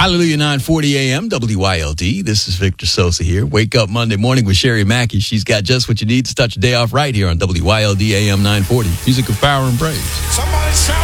Hallelujah, 9:40 a.m. WYLD. This is Victor Sosa here. Wake up Monday morning with Sherry Mackey. She's got just what you need to start your day off right here on WYLD AM 940. Music of power and praise. Somebody shout.